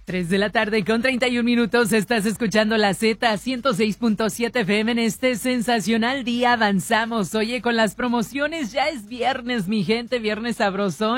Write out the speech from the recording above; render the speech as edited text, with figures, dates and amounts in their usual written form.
3 de la tarde con 31 minutos. Estás escuchando la Z 106.7 FM en este sensacional día. Avanzamos. Oye, con las promociones ya es viernes, mi gente, viernes sabrosón.